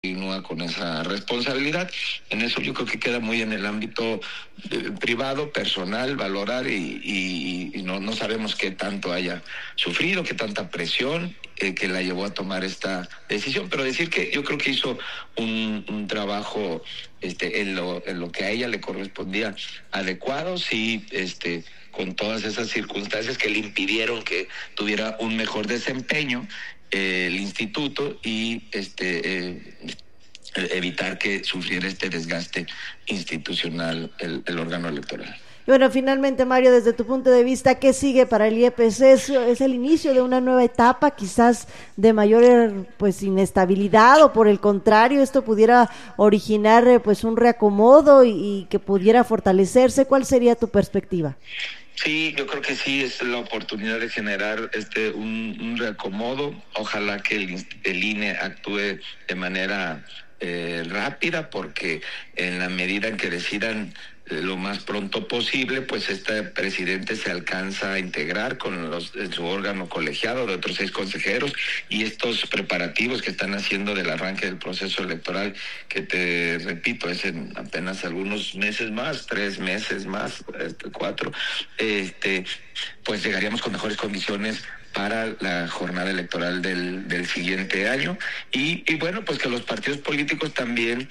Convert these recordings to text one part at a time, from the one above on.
continúa con esa responsabilidad. En eso yo creo que queda muy en el ámbito privado, personal, valorar y no sabemos qué tanto haya sufrido, qué tanta presión que la llevó a tomar esta decisión, pero decir que yo creo que hizo un trabajo en lo que a ella le correspondía adecuado, sí, con todas esas circunstancias que le impidieron que tuviera un mejor desempeño el instituto y evitar que sufriera este desgaste institucional el órgano electoral. Y bueno, finalmente, Mario, desde tu punto de vista, ¿qué sigue para el IEPC? ¿Es el inicio de una nueva etapa, quizás de mayor inestabilidad, o por el contrario, esto pudiera originar un reacomodo y que pudiera fortalecerse? ¿Cuál sería tu perspectiva? Sí, yo creo que sí, es la oportunidad de generar un reacomodo. Ojalá que el INE actúe de manera rápida, porque en la medida en que decidan lo más pronto posible, pues este presidente se alcanza a integrar con su órgano colegiado de otros 6 consejeros, y estos preparativos que están haciendo del arranque del proceso electoral, que te repito, es en apenas algunos meses más, 3 meses más, 4, pues llegaríamos con mejores condiciones para la jornada electoral del siguiente año, y bueno, pues que los partidos políticos también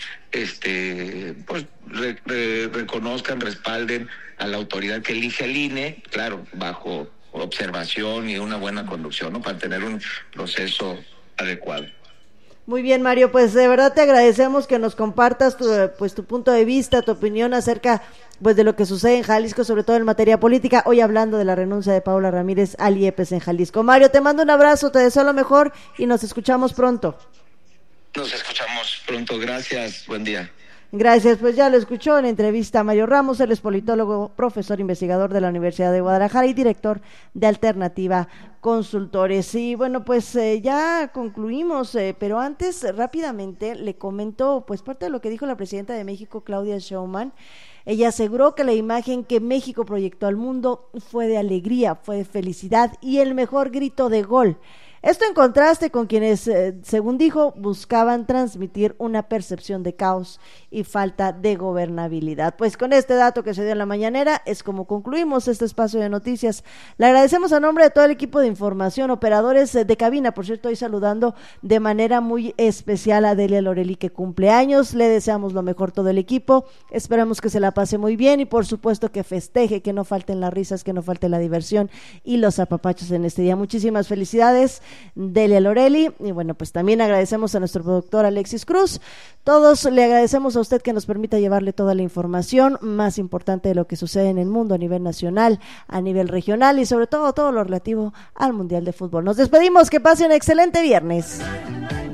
reconozcan, respalden a la autoridad que elige al INE, claro, bajo observación y una buena conducción, ¿no?, para tener un proceso adecuado. Muy bien, Mario, pues de verdad te agradecemos que nos compartas tu punto de vista, tu opinión acerca de lo que sucede en Jalisco, sobre todo en materia política, hoy hablando de la renuncia de Paula Ramírez al IEPC en Jalisco. Mario, te mando un abrazo, te deseo lo mejor y nos escuchamos pronto. Nos escuchamos pronto, gracias, buen día. Gracias, pues ya lo escuchó en entrevista a Mario Ramos, él es politólogo, profesor investigador de la Universidad de Guadalajara y director de Alternativa Consultores. Y bueno, pues ya concluimos, pero antes rápidamente le comento parte de lo que dijo la presidenta de México, Claudia Sheinbaum. Ella aseguró que la imagen que México proyectó al mundo fue de alegría, fue de felicidad y el mejor grito de gol. Esto en contraste con quienes, según dijo, buscaban transmitir una percepción de caos y falta de gobernabilidad. Pues con este dato que se dio en la mañanera es como concluimos este espacio de noticias. Le agradecemos a nombre de todo el equipo de información, operadores de cabina. Por cierto, hoy saludando de manera muy especial a Delia Lorelli, que cumple años. Le deseamos lo mejor todo el equipo. Esperamos que se la pase muy bien y por supuesto que festeje, que no falten las risas, que no falte la diversión y los apapachos en este día. Muchísimas felicidades, Delia Lorelli. Y bueno, pues también agradecemos a nuestro productor Alexis Cruz. Todos le agradecemos a usted que nos permita llevarle toda la información más importante de lo que sucede en el mundo a nivel nacional, a nivel regional y sobre todo lo relativo al Mundial de Fútbol. Nos despedimos, que pase un excelente viernes.